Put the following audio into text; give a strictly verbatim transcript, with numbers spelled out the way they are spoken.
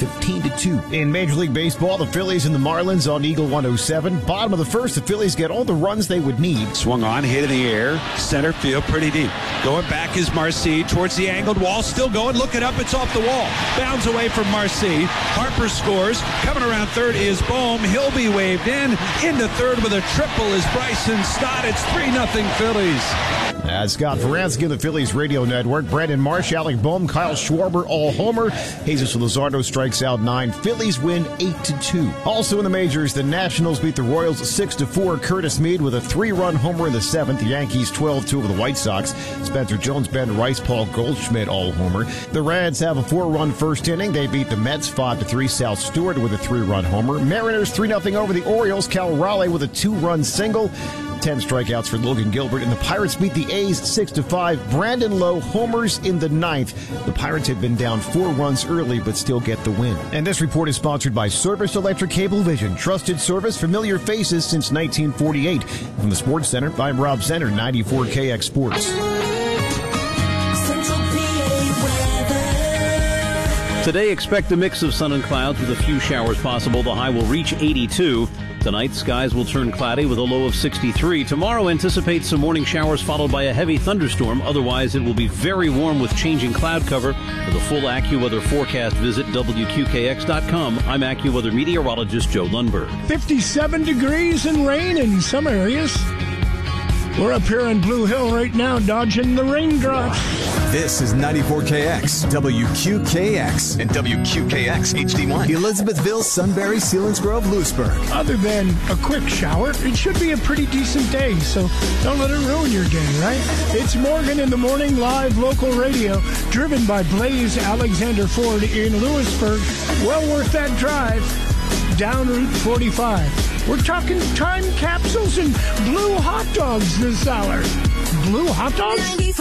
fifteen to two. In Major League Baseball, the Phillies and the Marlins on Eagle one oh seven. Bottom of the first, the Phillies get all the runs they would need. Swung on, hit in the air, center field, pretty deep. Going back is Marcy towards the angled wall, still going, look it up, it's off the wall. Bounds away from Marcy. Harper scores. Coming around third is Bohm. He'll be waved in. Into third with a triple is Bryson Stott. It's three nothing Phillies. As Scott Veransky of the Phillies Radio Network, Brandon Marsh, Alec Bohm, Kyle Schwarber, all homer. Jesus Luzardo strikes out nine. Phillies win eight to two. Also in the majors, the Nationals beat the Royals six to four. Curtis Mead with a three-run homer in the seventh. The Yankees twelve two over the White Sox. Spencer Jones, Ben Rice, Paul Goldschmidt, all homer. The Reds have a four-run first inning. They beat the Mets five to three. Sal Stewart with a three-run homer. Mariners three nothing over the Orioles. Cal Raleigh with a two-run single. Ten strikeouts for Logan Gilbert, and the Pirates beat the A's six to five. Brandon Lowe homers in the ninth. The Pirates had been down four runs early, but still get the win. And this report is sponsored by Service Electric Cablevision. Trusted service, familiar faces since nineteen forty-eight. From the Sports Center, I'm Rob Center, ninety-four K X Sports. Today, expect a mix of sun and clouds with a few showers possible. The high will reach eighty-two. Tonight, skies will turn cloudy with a low of sixty-three. Tomorrow, anticipate some morning showers followed by a heavy thunderstorm. Otherwise, it will be very warm with changing cloud cover. For the full AccuWeather forecast, visit W Q K X dot com. I'm AccuWeather meteorologist Joe Lundberg. fifty-seven degrees and rain in some areas. We're up here in Blue Hill right now, dodging the raindrops. This is ninety-four K X, W Q K X, and W Q K X H D one. Elizabethville, Sunbury, Selinsgrove, Lewisburg. Other than a quick shower, it should be a pretty decent day, so don't let it ruin your day, right? It's Morgan in the Morning, live local radio, driven by Blaze Alexander Ford in Lewisburg. Well worth that drive down Route forty-five. We're talking time capsules and blue hot dogs this hour. Blue hot dogs?